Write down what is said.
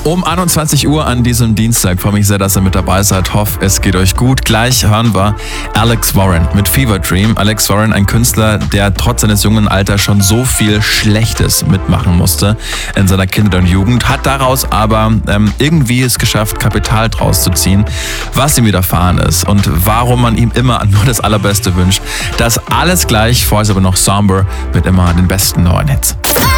Um 21 Uhr an diesem Dienstag. Freue mich sehr, dass ihr mit dabei seid. Hoffe, es geht euch gut. Gleich hören wir Alex Warren mit Fever Dream. Alex Warren, ein Künstler, der trotz seines jungen Alters schon so viel Schlechtes mitmachen musste in seiner Kindheit und Jugend, hat daraus aber irgendwie es geschafft, Kapital draus zu ziehen, was ihm widerfahren ist und warum man ihm immer nur das Allerbeste wünscht. Das alles gleich, vorher ist aber noch Somber mit immer den besten neuen Hits.